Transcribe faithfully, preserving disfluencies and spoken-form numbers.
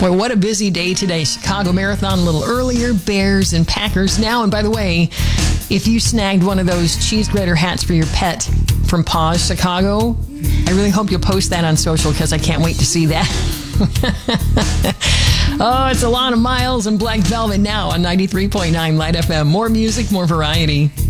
Well, what a busy day today. Chicago Marathon a little earlier, Bears and Packers now. And by the way, if you snagged one of those cheese grater hats for your pet from Paws Chicago, I really hope you'll post that on social because I can't wait to see that. Oh, it's Alana Miles and Black Velvet now on ninety-three point nine Light F M. More music, more variety.